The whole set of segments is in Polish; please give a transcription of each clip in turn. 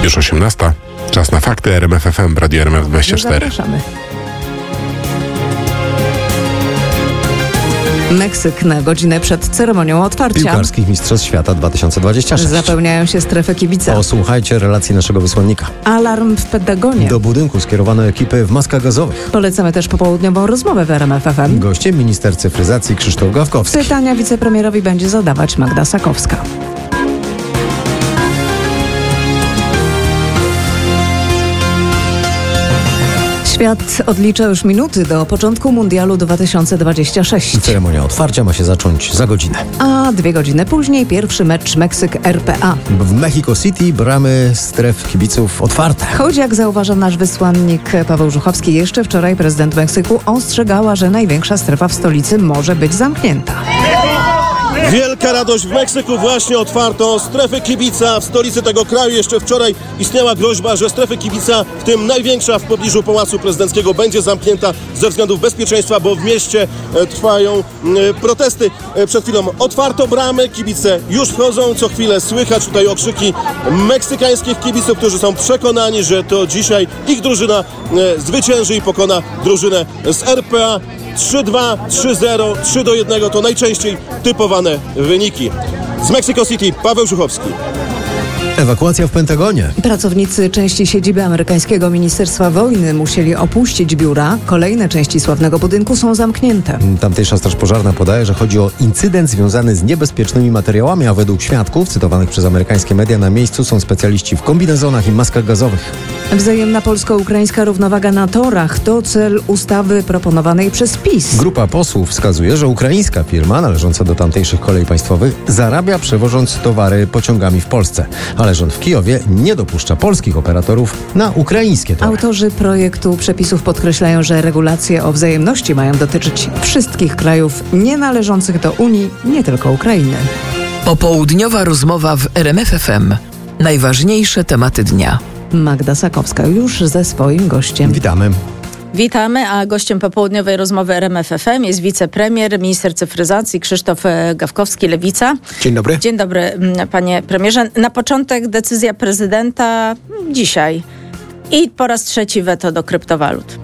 Już 18. Czas na fakty. RMF FM, Radio RMF24. Zapraszamy. Meksyk na godzinę przed ceremonią otwarcia Piłkarskich Mistrzostw Świata 2026. zapełniają się strefy kibica. Posłuchajcie relacji naszego wysłannika. Alarm w Pentagonie. Do budynku skierowano ekipy w maskach gazowych. Polecamy też popołudniową rozmowę w RMF FM. Gościem minister cyfryzacji Krzysztof Gawkowski. Pytania wicepremierowi będzie zadawać Magda Sakowska. Świat odlicza już minuty do początku Mundialu 2026. Ceremonia otwarcia ma się zacząć za godzinę. A 2 godziny później pierwszy mecz Meksyk-RPA. W Mexico City bramy stref kibiców otwarte. Choć jak zauważa nasz wysłannik Paweł Żuchowski, jeszcze wczoraj prezydent Meksyku ostrzegała, że największa strefa w stolicy może być zamknięta. Wielka radość w Meksyku, właśnie otwarto strefy kibica w stolicy tego kraju. Jeszcze wczoraj istniała groźba, że strefy kibica, w tym największa w pobliżu Pałacu Prezydenckiego, będzie zamknięta ze względów bezpieczeństwa, bo w mieście trwają protesty. Przed chwilą otwarto bramy, kibice już wchodzą, co chwilę słychać tutaj okrzyki meksykańskich kibiców, którzy są przekonani, że to dzisiaj ich drużyna zwycięży i pokona drużynę z RPA. 3-2, 3-0, 3-1 to najczęściej typowane wyniki. Z Mexico City Paweł Żuchowski. Ewakuacja w Pentagonie. Pracownicy części siedziby amerykańskiego Ministerstwa Wojny musieli opuścić biura. Kolejne części sławnego budynku są zamknięte. Tamtejsza straż pożarna podaje, że chodzi o incydent związany z niebezpiecznymi materiałami, a według świadków cytowanych przez amerykańskie media na miejscu są specjaliści w kombinezonach i maskach gazowych. Wzajemna polsko-ukraińska równowaga na torach to cel ustawy proponowanej przez PiS. Grupa posłów wskazuje, że ukraińska firma należąca do tamtejszych kolei państwowych zarabia przewożąc towary pociągami w Polsce. Ale rząd w Kijowie nie dopuszcza polskich operatorów na ukraińskie tory. Autorzy projektu przepisów podkreślają, że regulacje o wzajemności mają dotyczyć wszystkich krajów nie należących do Unii, nie tylko Ukrainy. Popołudniowa rozmowa w RMF FM. Najważniejsze tematy dnia. Magda Sakowska już ze swoim gościem. Witamy. Witamy, a gościem popołudniowej rozmowy RMF FM jest wicepremier, minister cyfryzacji Krzysztof Gawkowski, Lewica. Dzień dobry. Dzień dobry, panie premierze. Na początek decyzja prezydenta dzisiaj i po raz trzeci weto do kryptowalut.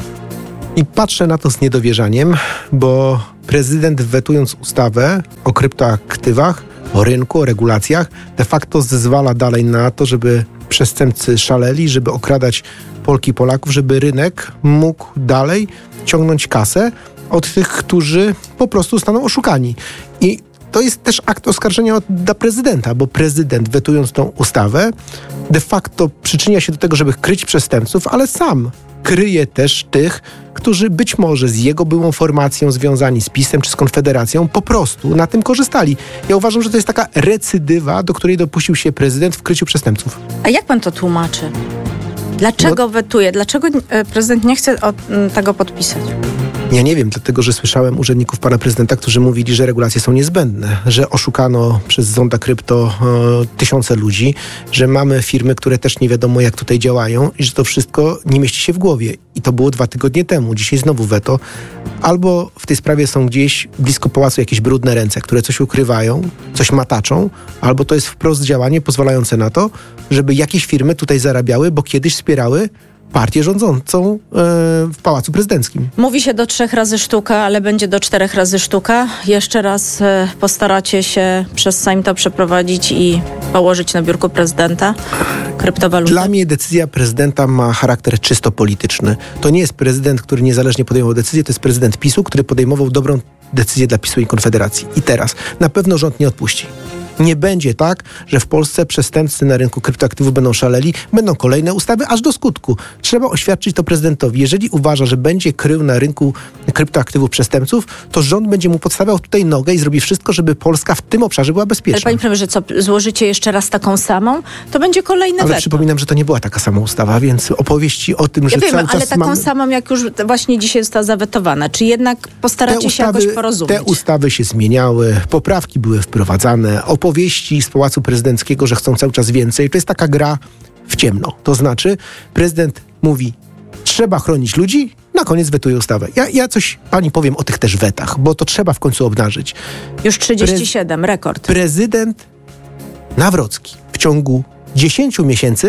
I patrzę na to z niedowierzaniem, bo prezydent, wetując ustawę o kryptoaktywach, o rynku, o regulacjach, de facto zezwala dalej na to, żeby przestępcy szaleli, żeby okradać Polki i Polaków, żeby rynek mógł dalej ciągnąć kasę od tych, którzy po prostu zostaną oszukani. I to jest też akt oskarżenia dla prezydenta, bo prezydent, wetując tą ustawę, de facto przyczynia się do tego, żeby kryć przestępców, ale sam kryje też tych, którzy być może z jego byłą formacją związani z PiS-em czy z Konfederacją po prostu na tym korzystali. Ja uważam, że to jest taka recydywa, do której dopuścił się prezydent w kryciu przestępców. A jak pan to tłumaczy? Dlaczego wetuje? Dlaczego prezydent nie chce tego podpisać? Ja nie wiem, dlatego że słyszałem urzędników pana prezydenta, którzy mówili, że regulacje są niezbędne, że oszukano przez zonda krypto tysiące ludzi, że mamy firmy, które też nie wiadomo jak tutaj działają i że to wszystko nie mieści się w głowie. I to było 2 tygodnie temu. Dzisiaj znowu weto. Albo w tej sprawie są gdzieś blisko pałacu jakieś brudne ręce, które coś ukrywają, coś mataczą, albo to jest wprost działanie pozwalające na to, żeby jakieś firmy tutaj zarabiały, bo kiedyś wspierały partię rządzącą w Pałacu Prezydenckim. Mówi się do 3 razy sztuka, ale będzie do 4 razy sztuka. Jeszcze raz postaracie się przez Sejm to przeprowadzić i położyć na biurku prezydenta kryptowaluty? Dla mnie decyzja prezydenta ma charakter czysto polityczny. To nie jest prezydent, który niezależnie podejmował decyzję, to jest prezydent PiS-u, który podejmował dobrą decyzję dla PiS-u i Konfederacji. I teraz na pewno rząd nie odpuści. Nie będzie tak, że w Polsce przestępcy na rynku kryptoaktywów będą szaleli, będą kolejne ustawy aż do skutku. Trzeba oświadczyć to prezydentowi. Jeżeli uważa, że będzie krył na rynku kryptoaktywów przestępców, to rząd będzie mu podstawiał tutaj nogę i zrobi wszystko, żeby Polska w tym obszarze była bezpieczna. Ale panie premierze, co, złożycie jeszcze raz taką samą? To będzie kolejne Ale weto. przypominam, że to nie była taka sama ustawa, więc opowieści o tym, że Ja wiem, cały czas ale taką samą, jak już właśnie dzisiaj została zawetowana. Czy jednak postaracie się jakoś porozumieć? Te ustawy się zmieniały, poprawki były wprowadzane, opowieści z Pałacu Prezydenckiego, że chcą cały czas więcej. To jest taka gra w ciemno. To znaczy prezydent mówi, trzeba chronić ludzi, na koniec wetuje ustawę. Ja coś pani powiem o tych też wetach, bo to trzeba w końcu obnażyć. Już 37, rekord. Prezydent Nawrocki w ciągu 10 miesięcy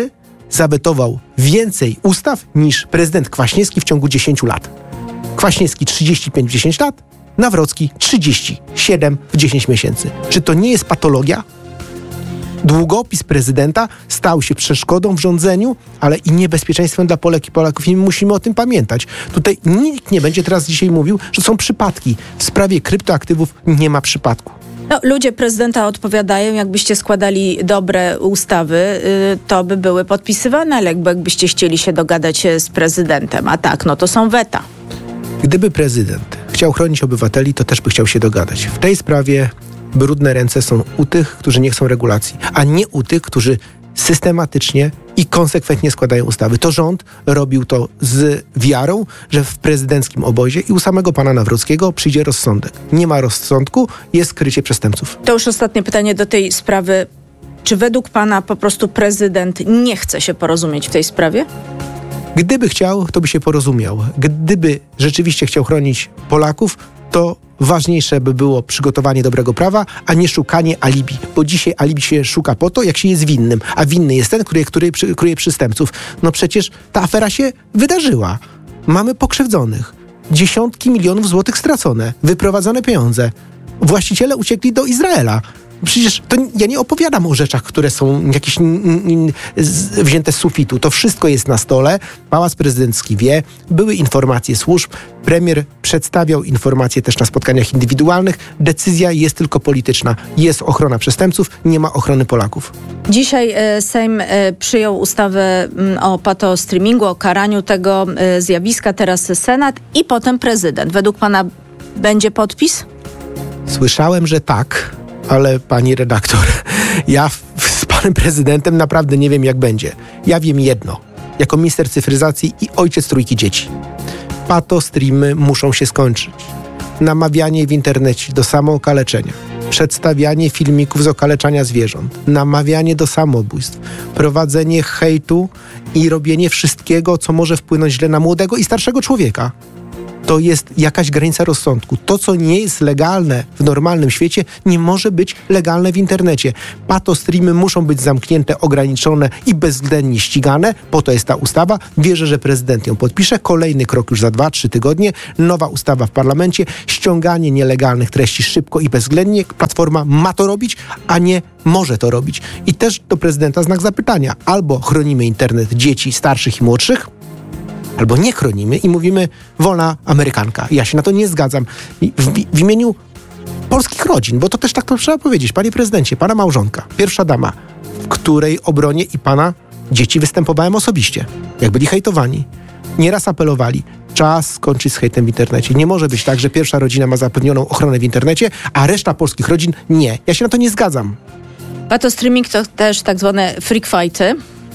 zawetował więcej ustaw niż prezydent Kwaśniewski w ciągu 10 lat. Kwaśniewski 35 w 10 lat, Nawrocki 37 w 10 miesięcy. Czy to nie jest patologia? Długopis prezydenta stał się przeszkodą w rządzeniu, ale i niebezpieczeństwem dla Polek i Polaków i musimy o tym pamiętać. Tutaj nikt nie będzie teraz dzisiaj mówił, że są przypadki. W sprawie kryptoaktywów nie ma przypadku. No, ludzie prezydenta odpowiadają, jakbyście składali dobre ustawy, to by były podpisywane, ale jakbyście chcieli się dogadać z prezydentem. A tak, no to są weta. Gdyby prezydent chciał chronić obywateli, to też by chciał się dogadać. W tej sprawie brudne ręce są u tych, którzy nie chcą regulacji, a nie u tych, którzy systematycznie i konsekwentnie składają ustawy. To rząd robił to z wiarą, że w prezydenckim obozie i u samego pana Nawrockiego przyjdzie rozsądek. Nie ma rozsądku, jest krycie przestępców. To już ostatnie pytanie do tej sprawy. Czy według pana po prostu prezydent nie chce się porozumieć w tej sprawie? Gdyby chciał, to by się porozumiał. Gdyby rzeczywiście chciał chronić Polaków, to ważniejsze by było przygotowanie dobrego prawa, a nie szukanie alibi. Bo dzisiaj alibi się szuka po to, jak się jest winnym. A winny jest ten, który kryje przestępców. No przecież ta afera się wydarzyła. Mamy pokrzywdzonych. Dziesiątki milionów złotych stracone. Wyprowadzone pieniądze. Właściciele uciekli do Izraela. Przecież to ja nie opowiadam o rzeczach, które są jakieś wzięte z sufitu. To wszystko jest na stole. Pałac Prezydencki wie. Były informacje służb. Premier przedstawiał informacje też na spotkaniach indywidualnych. Decyzja jest tylko polityczna. Jest ochrona przestępców, nie ma ochrony Polaków. Dzisiaj Sejm przyjął ustawę o patostreamingu, o karaniu tego zjawiska. Teraz Senat i potem prezydent. Według pana będzie podpis? Słyszałem, że tak. Ale pani redaktor, ja z panem prezydentem naprawdę nie wiem, jak będzie. Ja wiem jedno. Jako minister cyfryzacji i ojciec trójki dzieci. Patostreamy muszą się skończyć. Namawianie w internecie do samookaleczenia. Przedstawianie filmików z okaleczania zwierząt. Namawianie do samobójstw. Prowadzenie hejtu i robienie wszystkiego, co może wpłynąć źle na młodego i starszego człowieka. To jest jakaś granica rozsądku. To, co nie jest legalne w normalnym świecie, nie może być legalne w internecie. Patostreamy muszą być zamknięte, ograniczone i bezwzględnie ścigane. Po to jest ta ustawa. Wierzę, że prezydent ją podpisze. Kolejny krok już za 2-3 tygodnie. Nowa ustawa w parlamencie. Ściąganie nielegalnych treści szybko i bezwzględnie. Platforma ma to robić, a nie może to robić. I też do prezydenta znak zapytania. Albo chronimy internet dzieci starszych i młodszych, albo nie chronimy i mówimy wolna Amerykanka. Ja się na to nie zgadzam. W imieniu polskich rodzin, bo to też tak to trzeba powiedzieć. Panie prezydencie, pana małżonka, pierwsza dama, w której obronie i pana dzieci występowałem osobiście. Jak byli hejtowani. Nieraz apelowali. Czas skończyć z hejtem w internecie. Nie może być tak, że pierwsza rodzina ma zapewnioną ochronę w internecie, a reszta polskich rodzin nie. Ja się na to nie zgadzam. Patostreaming to też tak zwane freak fighty.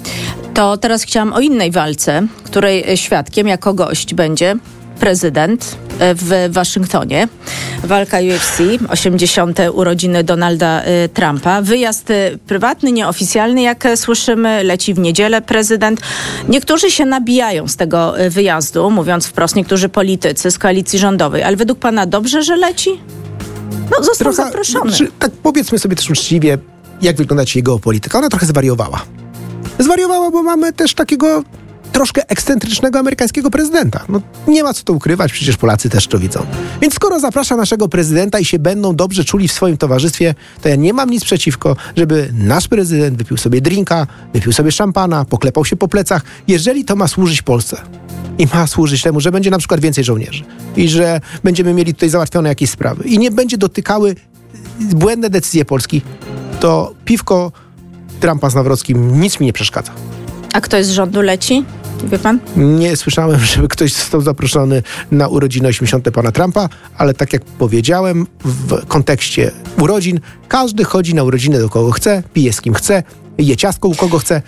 To teraz chciałam o innej walce, której świadkiem jako gość będzie prezydent w Waszyngtonie. Walka UFC, 80. urodziny Donalda Trumpa. Wyjazd prywatny, nieoficjalny, jak słyszymy, leci w niedzielę prezydent. Niektórzy się nabijają z tego wyjazdu, mówiąc wprost, niektórzy politycy z koalicji rządowej. Ale według pana dobrze, że leci? No, został zaproszony. Tak powiedzmy sobie też uczciwie, jak wygląda dzisiaj geopolityka. Ona trochę zwariowała. Zwariowała, bo mamy też takiego troszkę ekscentrycznego amerykańskiego prezydenta. No nie ma co to ukrywać, przecież Polacy też to widzą. Więc skoro zaprasza naszego prezydenta i się będą dobrze czuli w swoim towarzystwie, to ja nie mam nic przeciwko, żeby nasz prezydent wypił sobie drinka, wypił sobie szampana, poklepał się po plecach, jeżeli to ma służyć Polsce. I ma służyć temu, że będzie na przykład więcej żołnierzy i że będziemy mieli tutaj załatwione jakieś sprawy i nie będzie dotykały błędne decyzje Polski, to piwko Trumpa z Nawrockim nic mi nie przeszkadza. A ktoś z rządu leci? Wie pan? Nie słyszałem, żeby ktoś został zaproszony na urodziny 80. pana Trumpa, ale tak jak powiedziałem, w kontekście urodzin, każdy chodzi na urodziny do kogo chce, pije z kim chce, je ciastko u kogo chce.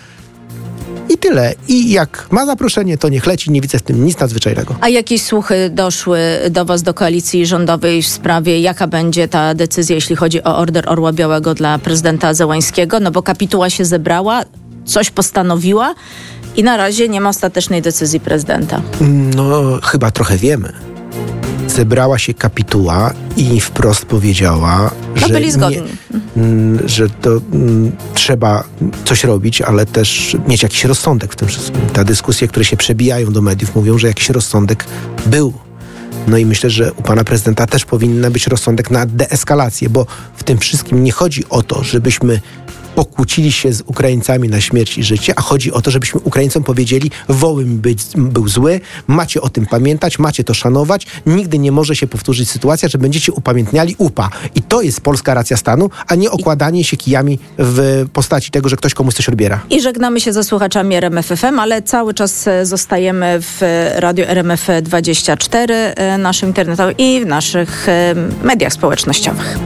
I tyle. I jak ma zaproszenie, to niech leci. Nie widzę w tym nic nadzwyczajnego. A jakieś słuchy doszły do was, do koalicji rządowej w sprawie, jaka będzie ta decyzja, jeśli chodzi o order Orła Białego dla prezydenta Zełańskiego? No bo kapituła się zebrała, coś postanowiła i na razie nie ma ostatecznej decyzji prezydenta. No, chyba trochę wiemy. zebrała się kapituła i wprost powiedziała, że byli zgodni. Że to trzeba coś robić, ale też mieć jakiś rozsądek w tym wszystkim. Te dyskusje, które się przebijają do mediów, mówią, że jakiś rozsądek był. No i myślę, że u pana prezydenta też powinien być rozsądek na deeskalację, bo w tym wszystkim nie chodzi o to, żebyśmy pokłócili się z Ukraińcami na śmierć i życie, a chodzi o to, żebyśmy Ukraińcom powiedzieli, Wołyń był zły, macie o tym pamiętać, macie to szanować, nigdy nie może się powtórzyć sytuacja, że będziecie upamiętniali UPA. I to jest polska racja stanu, a nie okładanie się kijami w postaci tego, że ktoś komuś coś odbiera. I żegnamy się ze słuchaczami RMF FM, ale cały czas zostajemy w radiu RMF24, naszym internetowym i w naszych mediach społecznościowych.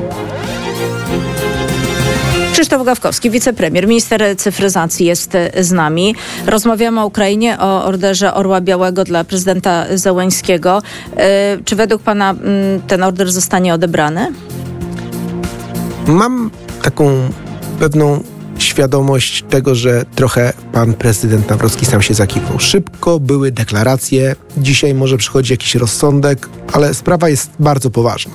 Krzysztof Gawkowski, wicepremier, minister cyfryzacji jest z nami. Rozmawiamy o Ukrainie, o orderze Orła Białego dla prezydenta Zełenskiego. Czy według pana ten order zostanie odebrany? Mam taką pewną świadomość tego, że trochę pan prezydent Nawrocki sam się zakiwał. Szybko były deklaracje, dzisiaj może przychodzi jakiś rozsądek, ale sprawa jest bardzo poważna.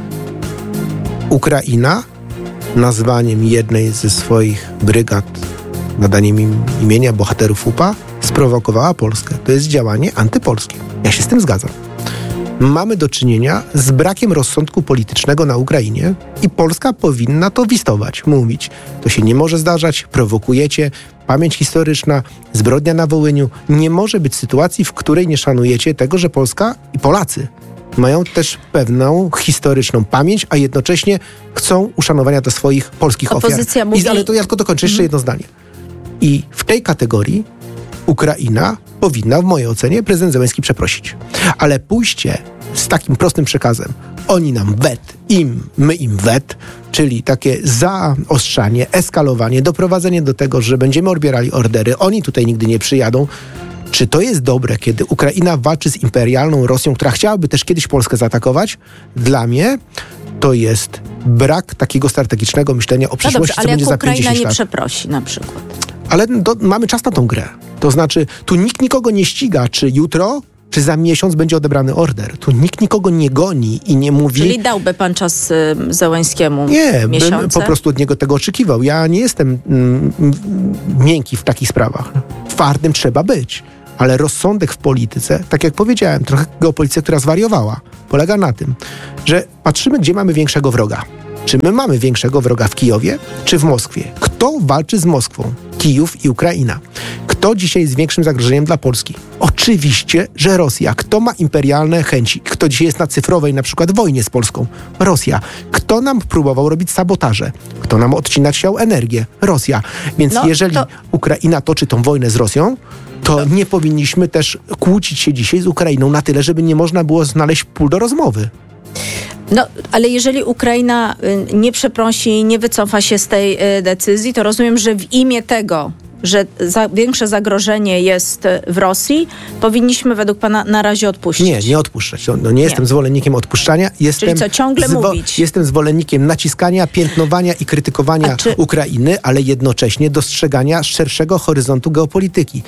Ukraina nazwaniem jednej ze swoich brygad, nadaniem im imienia bohaterów UPA, sprowokowała Polskę. To jest działanie antypolskie. Ja się z tym zgadzam. Mamy do czynienia z brakiem rozsądku politycznego na Ukrainie i Polska powinna to wistować, mówić. To się nie może zdarzać, prowokujecie, pamięć historyczna, zbrodnia na Wołyniu. Nie może być sytuacji, w której nie szanujecie tego, że Polska i Polacy mają też pewną historyczną pamięć, a jednocześnie chcą uszanowania dla swoich polskich Opozycja ofiar. mówi... Ale to ja tylko dokończę jeszcze jedno zdanie. I w tej kategorii Ukraina powinna, w mojej ocenie, prezydent Zełenski przeprosić. Ale pójście z takim prostym przekazem, oni nam my im wet, czyli takie zaostrzanie, eskalowanie, doprowadzenie do tego, że będziemy odbierali ordery, oni tutaj nigdy nie przyjadą. Czy to jest dobre, kiedy Ukraina walczy z imperialną Rosją, która chciałaby też kiedyś Polskę zaatakować? Dla mnie to jest brak takiego strategicznego myślenia o przyszłości, co będzie za 50 lat. Ale jak Ukraina nie przeprosi na przykład? Ale mamy czas na tą grę. To znaczy, tu nikt nikogo nie ściga, czy jutro, czy za miesiąc będzie odebrany order. Tu nikt nikogo nie goni i nie mówi... Czyli dałby pan czas Zełenskiemu miesiące? Bym po prostu od niego tego oczekiwał. Ja nie jestem miękki w takich sprawach. Twardym trzeba być. Ale rozsądek w polityce, tak jak powiedziałem, trochę geopolityka, która zwariowała, polega na tym, że patrzymy, gdzie mamy większego wroga. Czy my mamy większego wroga w Kijowie, czy w Moskwie? Kto walczy z Moskwą? Kijów i Ukraina. Kto dzisiaj jest większym zagrożeniem dla Polski? Oczywiście, że Rosja. Kto ma imperialne chęci? Kto dzisiaj jest na cyfrowej, na przykład wojnie z Polską? Rosja. Kto nam próbował robić sabotaże? Kto nam odcinać chciał energię? Rosja. Więc jeżeli Ukraina toczy tą wojnę z Rosją, to nie powinniśmy też kłócić się dzisiaj z Ukrainą na tyle, żeby nie można było znaleźć pól do rozmowy. No, ale jeżeli Ukraina nie przeprosi, nie wycofa się z tej decyzji, to rozumiem, że w imię tego, że większe zagrożenie jest w Rosji, powinniśmy według pana na razie odpuścić. Nie odpuszczać. Nie jestem zwolennikiem odpuszczania. Czyli co, ciągle mówić? Jestem zwolennikiem naciskania, piętnowania i krytykowania Ukrainy, ale jednocześnie dostrzegania szerszego horyzontu geopolityki.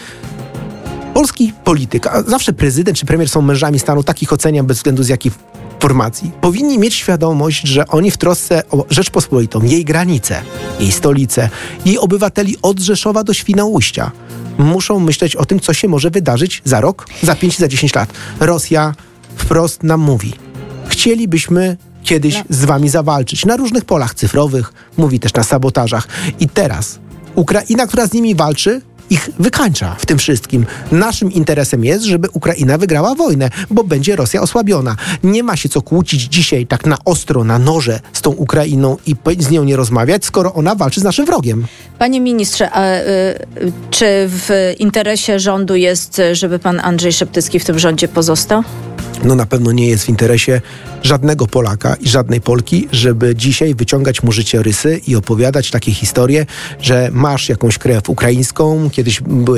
Polski polityk, a zawsze prezydent czy premier są mężami stanu, takich oceniam bez względu z jakiej formacji, powinni mieć świadomość, że oni w trosce o Rzeczpospolitą, jej granice, jej stolicę, jej obywateli od Rzeszowa do Świnoujścia muszą myśleć o tym, co się może wydarzyć za rok, za 5, za 10 lat. Rosja wprost nam mówi, chcielibyśmy kiedyś z wami zawalczyć na różnych polach cyfrowych, mówi też na sabotażach. I teraz Ukraina, która z nimi walczy, ich wykańcza w tym wszystkim. Naszym interesem jest, żeby Ukraina wygrała wojnę, bo będzie Rosja osłabiona. Nie ma się co kłócić dzisiaj tak na ostro, na noże z tą Ukrainą i z nią nie rozmawiać, skoro ona walczy z naszym wrogiem. Panie ministrze, a czy w interesie rządu jest, żeby pan Andrzej Szeptycki w tym rządzie pozostał? No na pewno nie jest w interesie żadnego Polaka i żadnej Polki, żeby dzisiaj wyciągać mu życiorysy i opowiadać takie historie, że masz jakąś krew ukraińską, kiedyś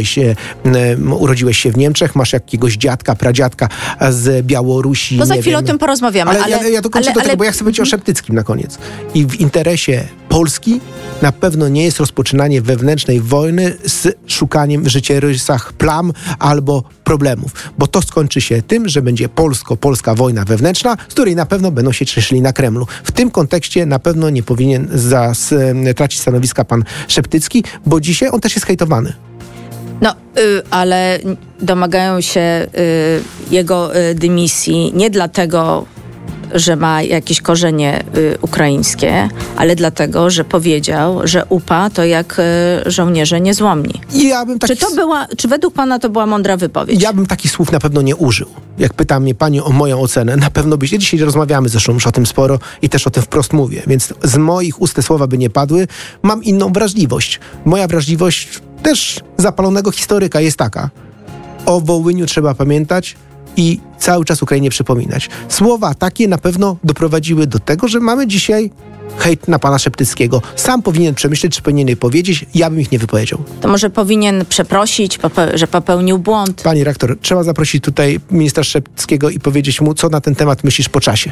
urodziłeś się w Niemczech, masz jakiegoś dziadka, pradziadka z Białorusi. To za chwilę o tym porozmawiamy. Ale ja dokończę do tego, bo ja chcę powiedzieć o Szeptyckim na koniec. I w interesie Polski na pewno nie jest rozpoczynanie wewnętrznej wojny z szukaniem w życiorysach plam albo problemów, bo to skończy się tym, że będzie Polska polsko-polska wojna wewnętrzna, z której na pewno będą się cieszyli na Kremlu. W tym kontekście na pewno nie powinien tracić stanowiska pan Szeptycki, bo dzisiaj on też jest hejtowany. No, ale domagają się jego dymisji nie dlatego, że ma jakieś korzenie ukraińskie, ale dlatego, że powiedział, że UPA to jak żołnierze niezłomni. Czy według pana to była mądra wypowiedź? Ja bym takich słów na pewno nie użył. Jak pyta mnie pani o moją ocenę, na pewno byście. Dzisiaj rozmawiamy zresztą już o tym sporo i też o tym wprost mówię, więc z moich ust te słowa by nie padły. Mam inną wrażliwość. Moja wrażliwość też zapalonego historyka jest taka. O Wołyniu trzeba pamiętać i cały czas Ukrainie przypominać. Słowa takie na pewno doprowadziły do tego, że mamy dzisiaj hejt na pana Szeptyckiego. Sam powinien przemyśleć, czy powinien je powiedzieć. Ja bym ich nie wypowiedział. To może powinien przeprosić, że popełnił błąd. Pani rektor, trzeba zaprosić tutaj ministra Szeptyckiego i powiedzieć mu, co na ten temat myślisz po czasie.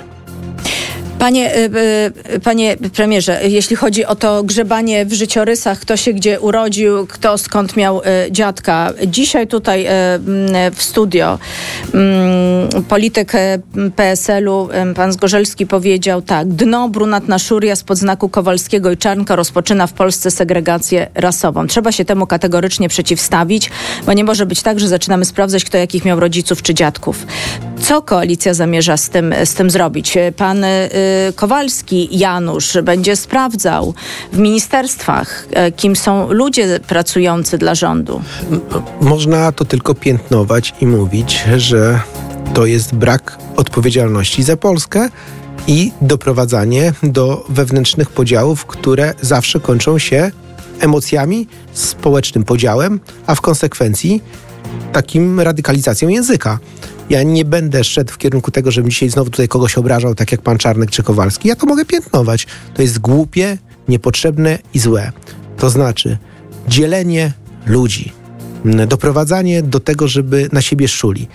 Panie premierze, jeśli chodzi o to grzebanie w życiorysach, kto się gdzie urodził, kto skąd miał dziadka. Dzisiaj tutaj w studio polityk PSL-u, pan Zgorzelski powiedział tak: dno brunatna szuria spod znaku Kowalskiego i Czarnka rozpoczyna w Polsce segregację rasową. Trzeba się temu kategorycznie przeciwstawić, bo nie może być tak, że zaczynamy sprawdzać, kto jakich miał rodziców czy dziadków. Co koalicja zamierza z tym zrobić? Pan Kowalski Janusz będzie sprawdzał w ministerstwach, kim są ludzie pracujący dla rządu. Można to tylko piętnować i mówić, że to jest brak odpowiedzialności za Polskę i doprowadzanie do wewnętrznych podziałów, które zawsze kończą się emocjami, społecznym podziałem, a w konsekwencji takim radykalizacją języka. Ja nie będę szedł w kierunku tego, żebym dzisiaj znowu tutaj kogoś obrażał, tak jak pan Czarnek czy Kowalski. Ja to mogę piętnować. To jest głupie, niepotrzebne i złe. To znaczy dzielenie ludzi, doprowadzanie do tego, żeby na siebie szuli.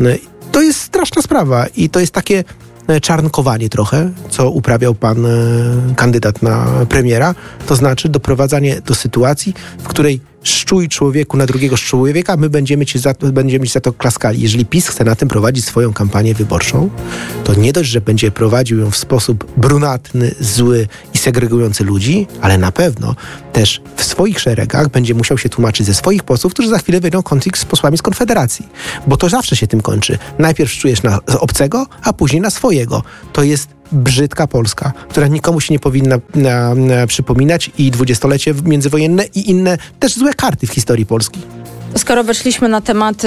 To jest straszna sprawa i to jest takie czarnkowanie trochę, co uprawiał pan kandydat na premiera. To znaczy doprowadzanie do sytuacji, w której szczuj człowieku na drugiego człowieka, my będziemy ci za to klaskali. Jeżeli PiS chce na tym prowadzić swoją kampanię wyborczą, to nie dość, że będzie prowadził ją w sposób brunatny, zły i segregujący ludzi, ale na pewno też w swoich szeregach będzie musiał się tłumaczyć ze swoich posłów, którzy za chwilę wejdą w konflikt z posłami z Konfederacji. Bo to zawsze się tym kończy. Najpierw szczujesz na obcego, a później na swojego. To jest brzydka Polska, która nikomu się nie powinna przypominać i dwudziestolecie międzywojenne i inne też złe karty w historii Polski. Skoro weszliśmy na tematy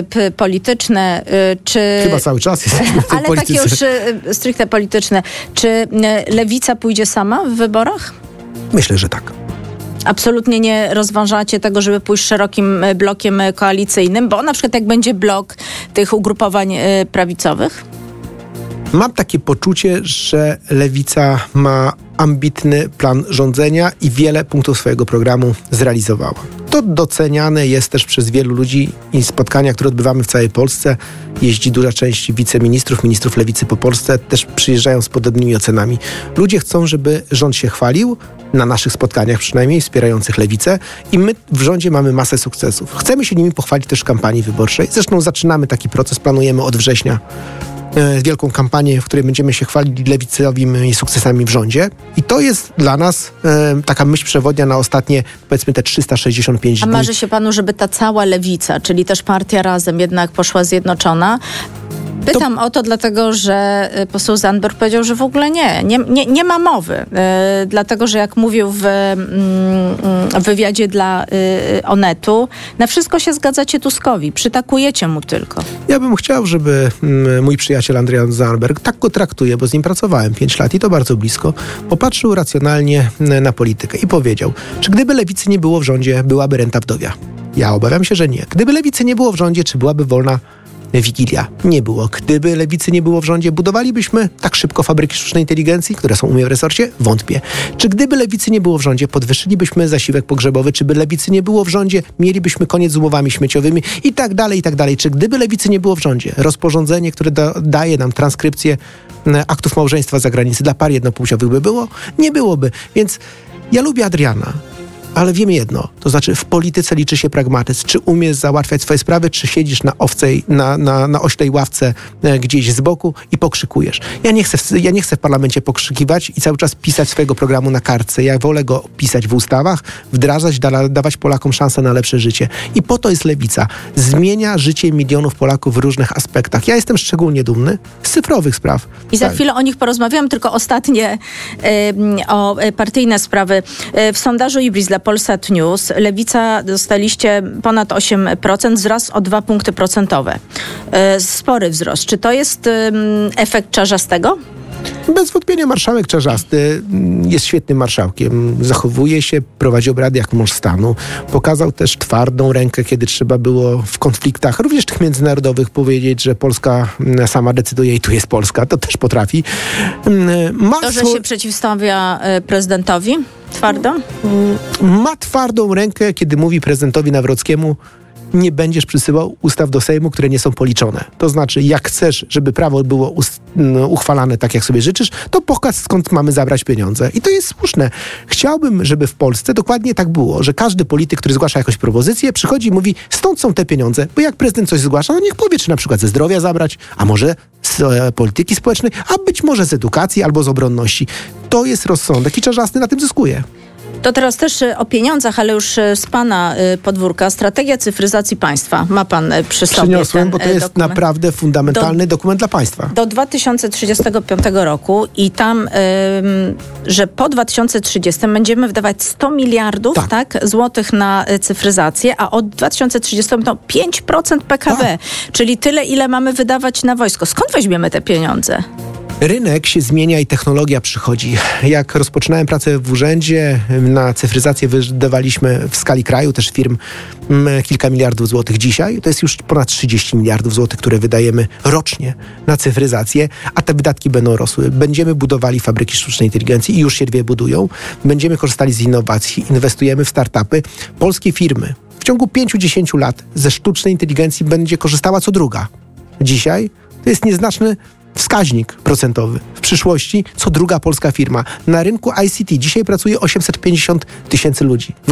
polityczne, czy... Chyba cały czas jesteśmy w tej ale polityce. takie już stricte polityczne. Czy Lewica pójdzie sama w wyborach? Myślę, że tak. Absolutnie nie rozważacie tego, żeby pójść szerokim blokiem koalicyjnym, bo na przykład jak będzie blok tych ugrupowań prawicowych? Mam takie poczucie, że Lewica ma ambitny plan rządzenia i wiele punktów swojego programu zrealizowała. To doceniane jest też przez wielu ludzi i spotkania, które odbywamy w całej Polsce. Jeździ duża część wiceministrów, ministrów Lewicy po Polsce, też przyjeżdżają z podobnymi ocenami. Ludzie chcą, żeby rząd się chwalił, na naszych spotkaniach przynajmniej, wspierających Lewicę, i my w rządzie mamy masę sukcesów. Chcemy się nimi pochwalić też w kampanii wyborczej. Zresztą zaczynamy taki proces, planujemy od września wielką kampanię, w której będziemy się chwalili lewicowymi sukcesami w rządzie. I to jest dla nas taka myśl przewodnia na ostatnie, powiedzmy, te 365 dni. A marzy się panu, żeby ta cała lewica, czyli też partia Razem, jednak poszła zjednoczona? Pytam o to dlatego, że poseł Zandberg powiedział, że w ogóle nie ma mowy. Dlatego, że jak mówił w wywiadzie dla Onetu, na wszystko się zgadzacie Tuskowi, przytakujecie mu tylko. Ja bym chciał, żeby mój przyjaciel Adrian Zandberg, tak go traktuje, bo z nim pracowałem 5 lat i to bardzo blisko, popatrzył racjonalnie na politykę i powiedział, czy gdyby Lewicy nie było w rządzie, byłaby renta wdowia? Ja obawiam się, że nie. Gdyby Lewicy nie było w rządzie, czy byłaby wolna Wigilia? Nie było. Gdyby Lewicy nie było w rządzie, budowalibyśmy tak szybko fabryki sztucznej inteligencji, które są u mnie w resorcie? Wątpię. Czy gdyby Lewicy nie było w rządzie, podwyższylibyśmy zasiłek pogrzebowy? Czy by Lewicy nie było w rządzie, mielibyśmy koniec z umowami śmieciowymi? I tak dalej, i tak dalej. Czy gdyby Lewicy nie było w rządzie, rozporządzenie, które daje nam transkrypcję aktów małżeństwa za granicą dla par jednopłciowych by było? Nie byłoby. Więc ja lubię Adriana, Ale wiemy jedno, to znaczy w polityce liczy się pragmatyzm. Czy umiesz załatwiać swoje sprawy, czy siedzisz na oślej ławce gdzieś z boku i pokrzykujesz. Ja nie chcę w parlamencie pokrzykiwać i cały czas pisać swojego programu na kartce. Ja wolę go pisać w ustawach, wdrażać, dawać Polakom szansę na lepsze życie. I po to jest Lewica. Zmienia życie milionów Polaków w różnych aspektach. Ja jestem szczególnie dumny z cyfrowych spraw. I za chwilę o nich porozmawiam, tylko ostatnie o partyjne sprawy. W sondażu Ibris dla Polsat News Lewica dostaliście ponad 8%, wzrost o 2 punkty procentowe. Spory wzrost. Czy to jest efekt Czarzastego? Bez wątpienia marszałek Czarzasty jest świetnym marszałkiem. Zachowuje się, prowadzi obrady jak mąż stanu. Pokazał też twardą rękę, kiedy trzeba było w konfliktach, również tych międzynarodowych, powiedzieć, że Polska sama decyduje i tu jest Polska. To też potrafi. Że się przeciwstawia prezydentowi twardo? Ma twardą rękę, kiedy mówi prezydentowi Nawrockiemu: nie będziesz przysyłał ustaw do Sejmu, które nie są policzone. To znaczy, jak chcesz, żeby prawo było uchwalane tak, jak sobie życzysz, to pokaż, skąd mamy zabrać pieniądze. I to jest słuszne. Chciałbym, żeby w Polsce dokładnie tak było, że każdy polityk, który zgłasza jakąś propozycję, przychodzi i mówi: stąd są te pieniądze, bo jak prezydent coś zgłasza, no niech powie, czy na przykład ze zdrowia zabrać, a może z polityki społecznej, a być może z edukacji albo z obronności. To jest rozsądek i Czarzasty na tym zyskuje. To teraz też o pieniądzach, ale już z pana podwórka. Strategia cyfryzacji państwa. Ma pan przy sobie Przyniosłem, bo to jest dokument. Naprawdę fundamentalny dokument dla państwa. Do 2035 roku i tam, że po 2030 będziemy wydawać 100 miliardów złotych na cyfryzację, a od 2030 to 5% PKB, czyli tyle, ile mamy wydawać na wojsko. Skąd weźmiemy te pieniądze? Rynek się zmienia i technologia przychodzi. Jak rozpoczynałem pracę w urzędzie, na cyfryzację wydawaliśmy w skali kraju, też firm, kilka miliardów złotych. Dzisiaj to jest już ponad 30 miliardów złotych, które wydajemy rocznie na cyfryzację, a te wydatki będą rosły. Będziemy budowali fabryki sztucznej inteligencji i już się 2 budują. Będziemy korzystali z innowacji, inwestujemy w startupy. Polskie firmy w ciągu 5-10 lat ze sztucznej inteligencji będzie korzystała co druga. Dzisiaj to jest nieznaczny wskaźnik procentowy. W przyszłości co druga polska firma. Na rynku ICT dzisiaj pracuje 850 tysięcy ludzi. W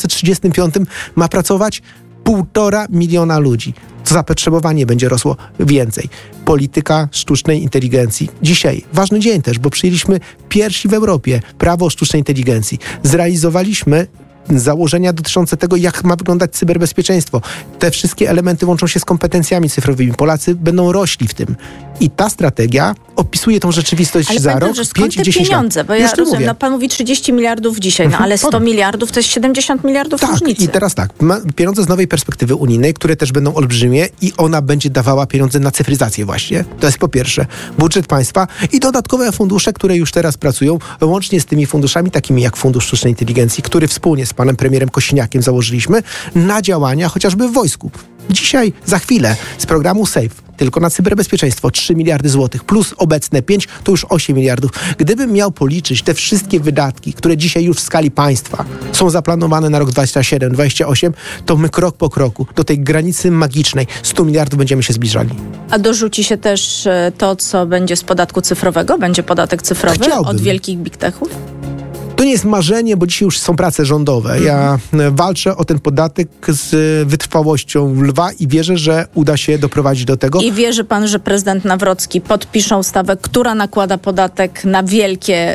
2035 ma pracować 1,5 miliona ludzi. Zapotrzebowanie będzie rosło więcej. Polityka sztucznej inteligencji. Dzisiaj ważny dzień też, bo przyjęliśmy pierwsi w Europie prawo o sztucznej inteligencji. Zrealizowaliśmy założenia dotyczące tego, jak ma wyglądać cyberbezpieczeństwo. Te wszystkie elementy łączą się z kompetencjami cyfrowymi. Polacy będą rośli w tym. I ta strategia opisuje tą rzeczywistość za rok, 5-10 pieniądze? lat. Bo ja rozumiem, no pan mówi 30 miliardów dzisiaj, no ale 100 miliardów to jest 70 miliardów różnicy. I teraz pieniądze z nowej perspektywy unijnej, które też będą olbrzymie i ona będzie dawała pieniądze na cyfryzację właśnie. To jest po pierwsze budżet państwa i dodatkowe fundusze, które już teraz pracują, łącznie z tymi funduszami takimi jak Fundusz Sztucznej Inteligencji, który wspólnie z panem premierem Kosiniakiem założyliśmy na działania chociażby w wojsku. Dzisiaj, za chwilę, z programu SAFE, tylko na cyberbezpieczeństwo 3 miliardy złotych, plus obecne 5, to już 8 miliardów. Gdybym miał policzyć te wszystkie wydatki, które dzisiaj już w skali państwa są zaplanowane na rok 27-28, to my krok po kroku do tej granicy magicznej 100 miliardów będziemy się zbliżali. A dorzuci się też to, co będzie z podatku cyfrowego? Będzie podatek cyfrowy od wielkich big techów? To nie jest marzenie, bo dzisiaj już są prace rządowe. Ja walczę o ten podatek z wytrwałością lwa i wierzę, że uda się doprowadzić do tego. I wierzy pan, że prezydent Nawrocki podpisze ustawę, która nakłada podatek na wielkie,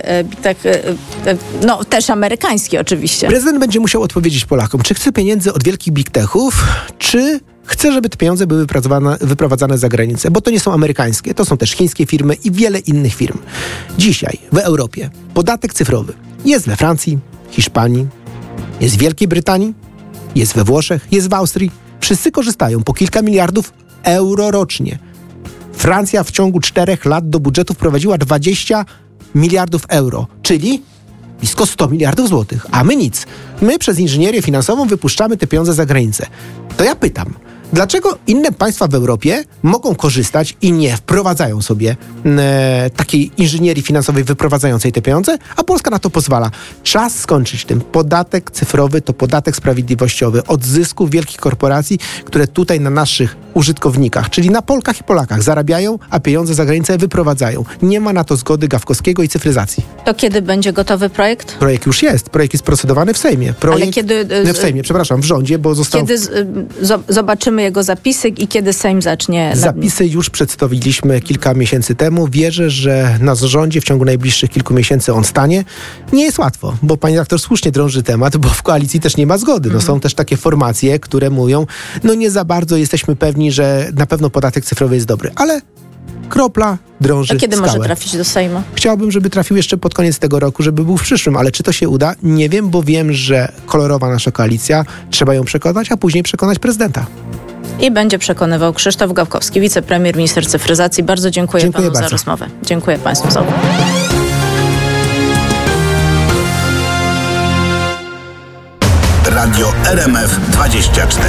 no też amerykańskie oczywiście. Prezydent będzie musiał odpowiedzieć Polakom, czy chce pieniędzy od wielkich big techów, czy chce, żeby te pieniądze były wyprowadzane za granicę, bo to nie są amerykańskie, to są też chińskie firmy i wiele innych firm. Dzisiaj w Europie podatek cyfrowy jest we Francji, Hiszpanii, jest w Wielkiej Brytanii, jest we Włoszech, jest w Austrii. Wszyscy korzystają po kilka miliardów euro rocznie. Francja w ciągu 4 lat do budżetu wprowadziła 20 miliardów euro, czyli blisko 100 miliardów złotych, a my nic. My przez inżynierię finansową wypuszczamy te pieniądze za granicę. To ja pytam, dlaczego inne państwa w Europie mogą korzystać i nie wprowadzają sobie takiej inżynierii finansowej wyprowadzającej te pieniądze, a Polska na to pozwala? Czas skończyć tym. Podatek cyfrowy to podatek sprawiedliwościowy od zysków wielkich korporacji, które tutaj na naszych użytkownikach, czyli na Polkach i Polakach. Zarabiają, a pieniądze za granicę wyprowadzają. Nie ma na to zgody Gawkowskiego i cyfryzacji. To kiedy będzie gotowy projekt? Projekt już jest. Projekt jest procedowany w Sejmie. Ale kiedy... w Sejmie, przepraszam, w rządzie, bo został... Kiedy zobaczymy jego zapisy i kiedy Sejm zacznie... Zapisy już przedstawiliśmy kilka miesięcy temu. Wierzę, że na rządzie w ciągu najbliższych kilku miesięcy on stanie. Nie jest łatwo, bo pani redaktor słusznie drąży temat, bo w koalicji też nie ma zgody. No, są też takie formacje, które mówią, no nie za bardzo jesteśmy pewni, że na pewno podatek cyfrowy jest dobry, ale kropla drąży A kiedy skałę. może trafić do Sejmu? Chciałbym, żeby trafił jeszcze pod koniec tego roku, żeby był w przyszłym, ale czy to się uda? Nie wiem, bo wiem, że kolorowa nasza koalicja, trzeba ją przekonać, a później przekonać prezydenta. I będzie przekonywał Krzysztof Gawkowski, wicepremier, minister cyfryzacji. Bardzo dziękuję panu bardzo za rozmowę. Dziękuję państwu za uwagę. Radio RMF 24.